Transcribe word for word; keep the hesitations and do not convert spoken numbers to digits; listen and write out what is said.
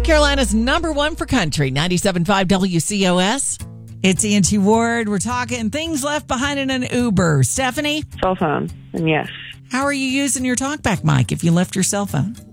Carolina's number one for country, ninety-seven point five W C O S. It's Auntie Ward. We're talking things left behind in an Uber. Stephanie? Cell phone, and yes. How are you using your talkback mic if you left your cell phone?